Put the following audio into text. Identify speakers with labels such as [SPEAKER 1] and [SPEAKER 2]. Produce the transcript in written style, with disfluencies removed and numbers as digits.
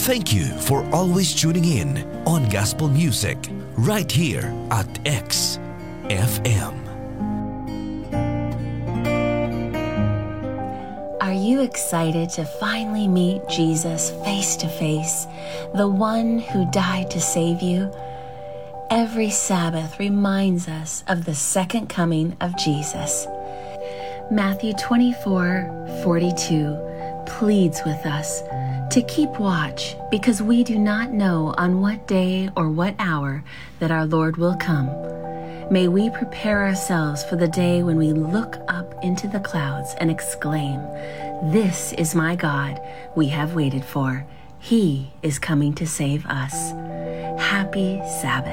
[SPEAKER 1] Thank you for always tuning in on Gospel Music right here at XFM.
[SPEAKER 2] Are you excited to finally meet Jesus face to face, the one who died to save you? Every Sabbath reminds us of the second coming of Jesus. Matthew 24:42 pleads with us to keep watch, because we do not know on what day or what hour that our Lord will come. May we prepare ourselves for the day when we look up into the clouds and exclaim, "This is my God we have waited for. He is coming to save us." Happy Sabbath.